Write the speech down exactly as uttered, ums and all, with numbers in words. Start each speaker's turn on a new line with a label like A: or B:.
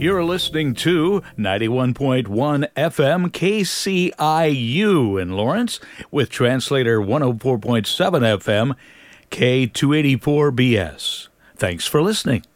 A: You're listening to ninety-one point one F M K C I U in Lawrence with translator one oh four point seven F M K two eighty-four B S. Thanks for listening.